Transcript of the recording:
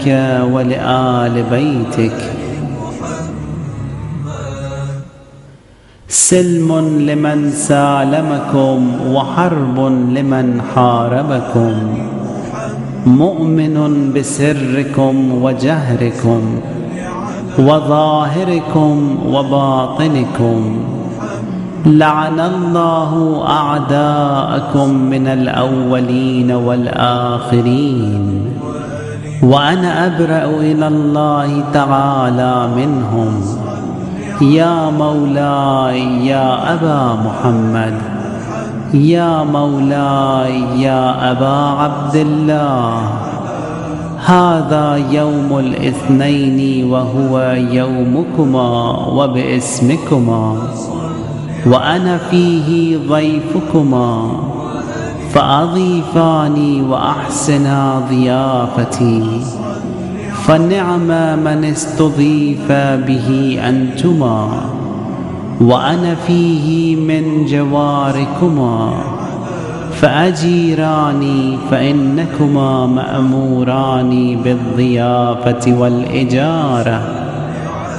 ولآل بيتك. سلم لمن سالمكم وحرب لمن حاربكم، مؤمن بسركم وجهركم وظاهركم وباطنكم. لعن الله أعداءكم من الأولين والآخرين، وأنا أبرأ إلى الله تعالى منهم. يا مولاي يا أبا محمد، يا مولاي يا أبا عبد الله، هذا يوم الاثنين وهو يومكما وباسمكما، وأنا فيه ضيفكما، فأضيفاني وأحسنا ضيافتي. فنعم من استضيف به أنتما، وأنا فيه من جواركما، فأجيراني فإنكما مأموران بالضيافة والإجارة.